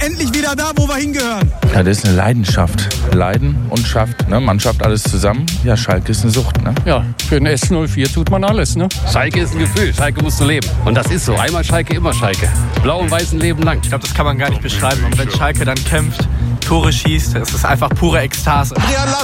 endlich wieder da, wo wir hingehören. Ja, das ist eine Leidenschaft. Leiden und schafft. Ne? Man schafft alles zusammen. Ja, Schalke ist eine Sucht. Ne? Ja, für den S04 tut man alles. Ne? Schalke ist ein Gefühl. Schalke musst du leben. Und das ist so. Einmal Schalke, immer Schalke. Blau und weiß ein Leben lang. Ich glaube, das kann man gar nicht beschreiben. Und wenn Schalke dann kämpft, Tore schießt, das ist einfach pure Ekstase.